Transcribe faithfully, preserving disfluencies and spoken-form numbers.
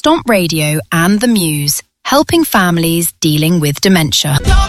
Stomp Radio and The Muse, helping families dealing with dementia.